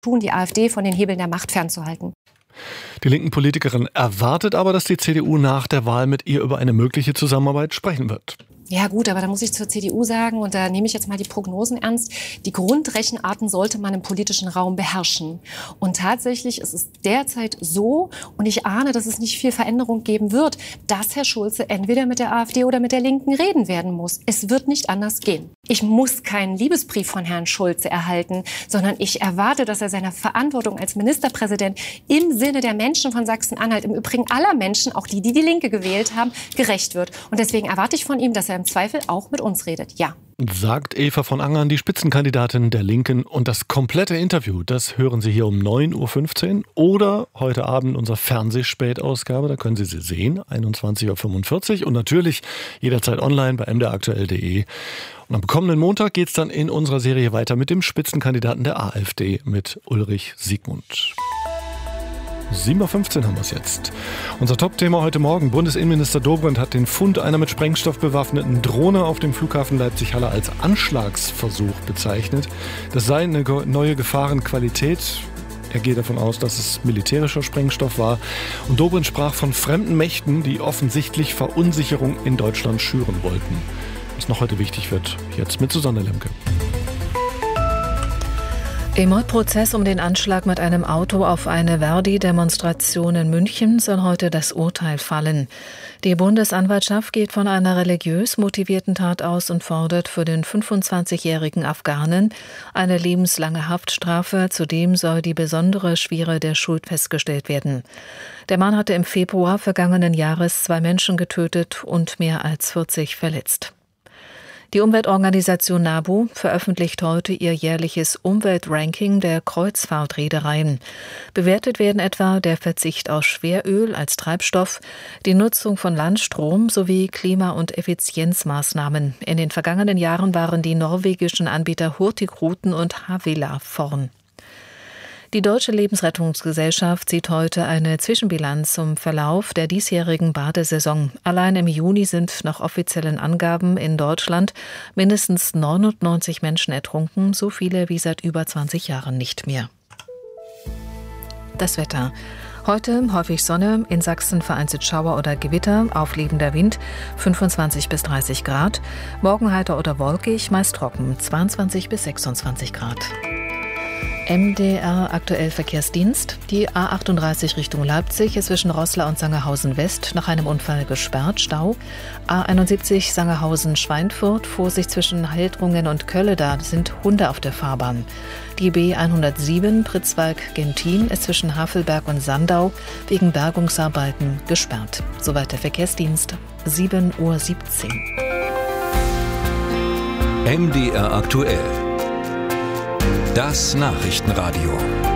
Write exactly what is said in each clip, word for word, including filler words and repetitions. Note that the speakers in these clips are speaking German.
tun, die AfD von den Hebeln der Macht fernzuhalten. Die linken Politikerin erwartet aber, dass die C D U nach der Wahl mit ihr über eine mögliche Zusammenarbeit sprechen wird. Ja gut, aber da muss ich zur C D U sagen, und da nehme ich jetzt mal die Prognosen ernst, die Grundrechenarten sollte man im politischen Raum beherrschen. Und tatsächlich ist es derzeit so, und ich ahne, dass es nicht viel Veränderung geben wird, dass Herr Schulze entweder mit der AfD oder mit der Linken reden werden muss. Es wird nicht anders gehen. Ich muss keinen Liebesbrief von Herrn Schulze erhalten, sondern ich erwarte, dass er seiner Verantwortung als Ministerpräsident im Sinne der Menschen von Sachsen-Anhalt, im Übrigen aller Menschen, auch die, die die Linke gewählt haben, gerecht wird. Und deswegen erwarte ich von ihm, dass er im Zweifel auch mit uns redet. Ja. Sagt Eva von Angern, die Spitzenkandidatin der Linken. Und das komplette Interview, das hören Sie hier um neun Uhr fünfzehn oder heute Abend in unserer Fernsehspätausgabe. Da können Sie sie sehen, einundzwanzig Uhr fünfundvierzig und natürlich jederzeit online bei m d r aktuell punkt d e. Und am kommenden Montag geht es dann in unserer Serie weiter mit dem Spitzenkandidaten der AfD, mit Ulrich Siegmund. sieben Uhr fünfzehn haben wir es jetzt. Unser Top-Thema heute Morgen. Bundesinnenminister Dobrindt hat den Fund einer mit Sprengstoff bewaffneten Drohne auf dem Flughafen Leipzig-Halle als Anschlagsversuch bezeichnet. Das sei eine neue Gefahrenqualität. Er geht davon aus, dass es militärischer Sprengstoff war. Und Dobrindt sprach von fremden Mächten, die offensichtlich Verunsicherung in Deutschland schüren wollten. Was noch heute wichtig wird, jetzt mit Susanne Lemke. Im Mordprozess um den Anschlag mit einem Auto auf eine Verdi-Demonstration in München soll heute das Urteil fallen. Die Bundesanwaltschaft geht von einer religiös motivierten Tat aus und fordert für den fünfundzwanzigjährigen Afghanen eine lebenslange Haftstrafe. Zudem soll die besondere Schwere der Schuld festgestellt werden. Der Mann hatte im Februar vergangenen Jahres zwei Menschen getötet und mehr als vierzig verletzt. Die Umweltorganisation NABU veröffentlicht heute ihr jährliches Umweltranking der Kreuzfahrtreedereien. Bewertet werden etwa der Verzicht auf Schweröl als Treibstoff, die Nutzung von Landstrom sowie Klima- und Effizienzmaßnahmen. In den vergangenen Jahren waren die norwegischen Anbieter Hurtigruten und Havila vorn. Die Deutsche Lebensrettungsgesellschaft zieht heute eine Zwischenbilanz zum Verlauf der diesjährigen Badesaison. Allein im Juni sind nach offiziellen Angaben in Deutschland mindestens neunundneunzig Menschen ertrunken, so viele wie seit über zwanzig Jahren nicht mehr. Das Wetter. Heute häufig Sonne, in Sachsen vereinzelt Schauer oder Gewitter, aufliegender Wind, fünfundzwanzig bis dreißig Grad. Morgen heiter oder wolkig, meist trocken, zweiundzwanzig bis sechsundzwanzig Grad. M D R aktuell Verkehrsdienst. Die A achtunddreißig Richtung Leipzig ist zwischen Roßla und Sangerhausen West nach einem Unfall gesperrt, Stau. A einundsiebzig Sangerhausen-Schweinfurt, Vorsicht zwischen Heldrungen und Kölle, da sind Hunde auf der Fahrbahn. Die B hundertsieben Pritzwalk-Gentin ist zwischen Havelberg und Sandau wegen Bergungsarbeiten gesperrt. Soweit der Verkehrsdienst, sieben Uhr siebzehn. M D R aktuell. Das Nachrichtenradio.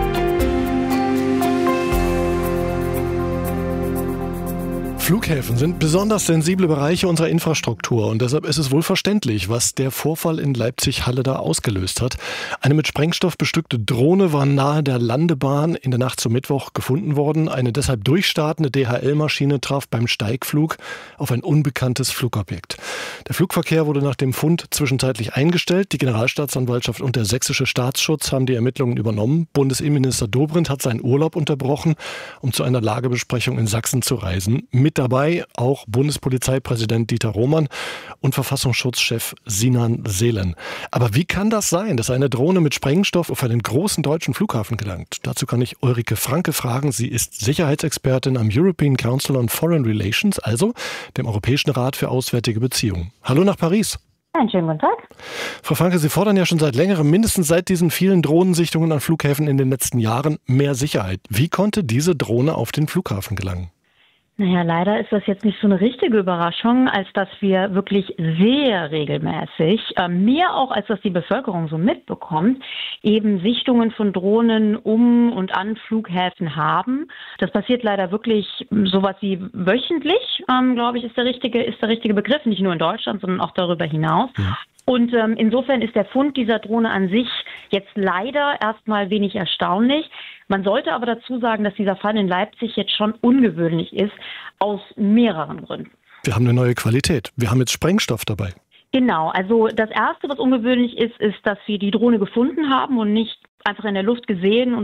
Flughäfen sind besonders sensible Bereiche unserer Infrastruktur und deshalb ist es wohl verständlich, was der Vorfall in Leipzig-Halle da ausgelöst hat. Eine mit Sprengstoff bestückte Drohne war nahe der Landebahn in der Nacht zum Mittwoch gefunden worden. Eine deshalb durchstartende D H L-Maschine traf beim Steigflug auf ein unbekanntes Flugobjekt. Der Flugverkehr wurde nach dem Fund zwischenzeitlich eingestellt. Die Generalstaatsanwaltschaft und der sächsische Staatsschutz haben die Ermittlungen übernommen. Bundesinnenminister Dobrindt hat seinen Urlaub unterbrochen, um zu einer Lagebesprechung in Sachsen zu reisen. Mit dabei auch Bundespolizeipräsident Dieter Roman und Verfassungsschutzchef Sinan Selen. Aber wie kann das sein, dass eine Drohne mit Sprengstoff auf einen großen deutschen Flughafen gelangt? Dazu kann ich Ulrike Franke fragen. Sie ist Sicherheitsexpertin am European Council on Foreign Relations, also dem Europäischen Rat für Auswärtige Beziehungen. Hallo nach Paris. Einen schönen guten Tag. Frau Franke, Sie fordern ja schon seit längerem, mindestens seit diesen vielen Drohnensichtungen an Flughäfen in den letzten Jahren, mehr Sicherheit. Wie konnte diese Drohne auf den Flughafen gelangen? Naja, leider ist das jetzt nicht so eine richtige Überraschung, als dass wir wirklich sehr regelmäßig, äh, mehr auch als dass die Bevölkerung so mitbekommt, eben Sichtungen von Drohnen um und an Flughäfen haben. Das passiert leider wirklich sowas wie wöchentlich, ähm, glaube ich, ist der richtige, ist der richtige Begriff, nicht nur in Deutschland, sondern auch darüber hinaus. Ja. Und ähm, insofern ist der Fund dieser Drohne an sich jetzt leider erstmal wenig erstaunlich. Man sollte aber dazu sagen, dass dieser Fall in Leipzig jetzt schon ungewöhnlich ist, aus mehreren Gründen. Wir haben eine neue Qualität. Wir haben jetzt Sprengstoff dabei. Genau, also das Erste, was ungewöhnlich ist, ist, dass wir die Drohne gefunden haben und nicht einfach in der Luft gesehen und